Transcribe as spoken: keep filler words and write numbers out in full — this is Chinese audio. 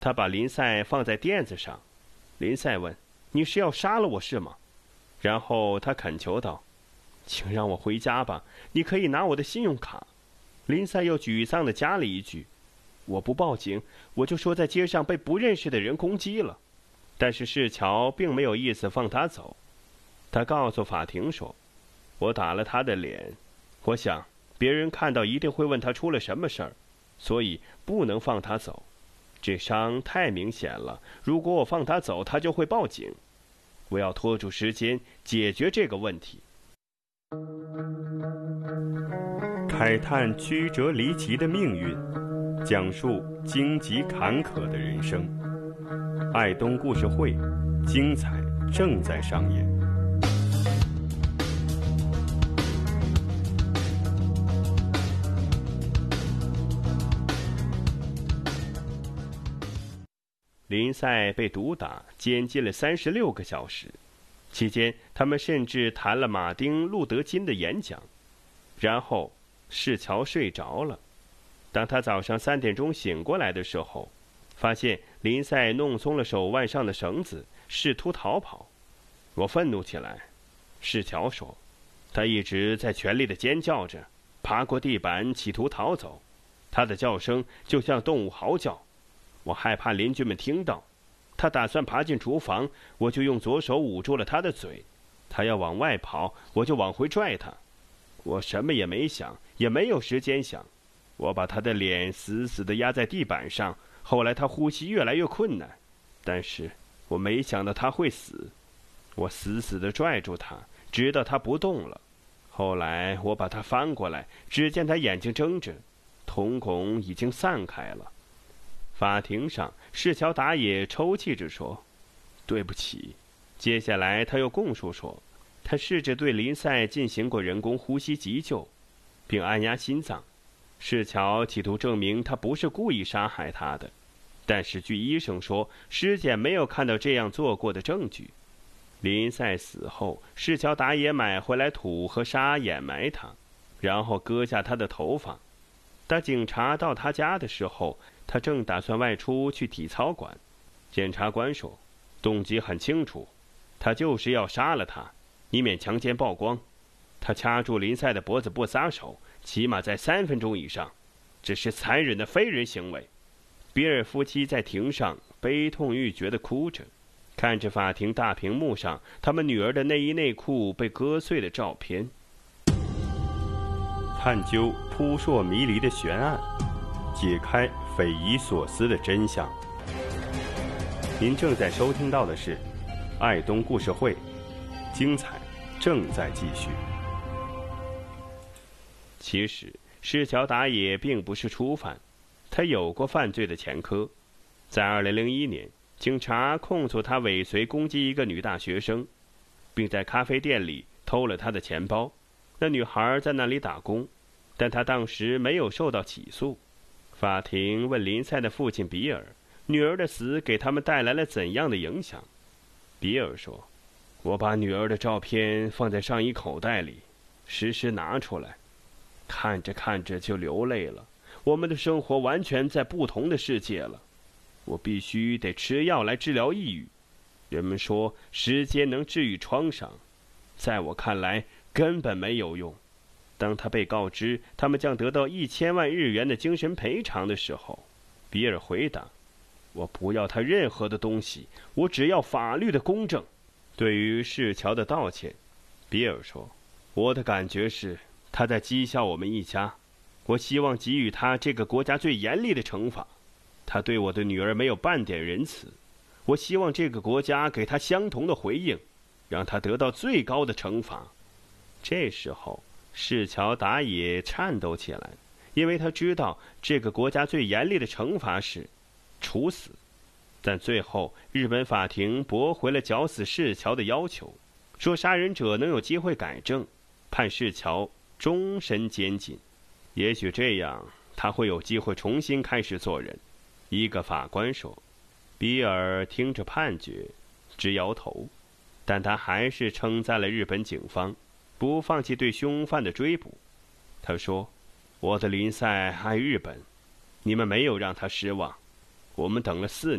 他把林赛放在垫子上。林赛问：“你是要杀了我是吗？”然后他恳求道：“请让我回家吧，你可以拿我的信用卡。”林赛又沮丧地加了一句：“我不报警，我就说在街上被不认识的人攻击了。”但是世乔并没有意思放他走。他告诉法庭说：“我打了他的脸，我想别人看到一定会问他出了什么事儿，所以不能放他走。这伤太明显了，如果我放他走，他就会报警。我要拖住时间解决这个问题。” 慨叹曲折离奇的命运，讲述荆棘坎坷的人生。爱东故事会，精彩正在上演。 林赛被毒打，监禁了三十六个小时。期间，他们甚至谈了马丁·路德·金的演讲。然后，世乔睡着了。当他早上三点钟醒过来的时候，发现林赛弄松了手腕上的绳子，试图逃跑。我愤怒起来。世乔说，他一直在全力地尖叫着，爬过地板企图逃走。他的叫声就像动物嚎叫。我害怕邻居们听到。他打算爬进厨房，我就用左手捂住了他的嘴。他要往外跑，我就往回拽他。我什么也没想，也没有时间想。我把他的脸死死地压在地板上。后来他呼吸越来越困难，但是我没想到他会死。我死死地拽住他，直到他不动了。后来我把他翻过来，只见他眼睛睁着，瞳孔已经散开了。法庭上，世乔达也抽泣着说：“对不起。”接下来他又供述说，他试着对林赛进行过人工呼吸急救，并按压心脏。世乔企图证明他不是故意杀害他的，但是据医生说，尸检没有看到这样做过的证据。林赛死后，世乔达也买回来土和沙掩埋他，然后割下他的头发。当警察到他家的时候，他正打算外出去体操馆。检察官说，动机很清楚，他就是要杀了他，以免强奸曝光。他掐住林赛的脖子不撒手，起码在三分钟以上，这是残忍的非人行为。比尔夫妻在庭上悲痛欲绝地哭着，看着法庭大屏幕上他们女儿的内衣内裤被割碎的照片。 探究扑朔迷离的悬案，解开匪夷所思的真相。您正在收听到的是爱东故事会，精彩正在继续。 其实世乔达也并不是初犯，他有过犯罪的前科。在二零零一年，警察控诉他尾随攻击一个女大学生，并在咖啡店里偷了她的钱包。那女孩在那里打工，但她当时没有受到起诉。法庭问林赛的父亲比尔，女儿的死给他们带来了怎样的影响？比尔说，我把女儿的照片放在上衣口袋里，时时拿出来，看着看着就流泪了。我们的生活完全在不同的世界了。我必须得吃药来治疗抑郁。人们说时间能治愈创伤，在我看来根本没有用。当他被告知他们将得到一千万日元的精神赔偿的时候，比尔回答，我不要他任何的东西，我只要法律的公正。对于世乔的道歉，比尔说，我的感觉是他在讥笑我们一家。我希望给予他这个国家最严厉的惩罚。他对我的女儿没有半点仁慈，我希望这个国家给他相同的回应，让他得到最高的惩罚。这时候世乔达也颤抖起来，因为他知道这个国家最严厉的惩罚是处死。但最后日本法庭驳回了绞死世乔的要求，说杀人者能有机会改正，判世乔终身监禁。也许这样他会有机会重新开始做人。一个法官说。比尔听着判决直摇头，但他还是称赞了日本警方不放弃对凶犯的追捕。他说，我的林赛爱日本，你们没有让他失望。我们等了四年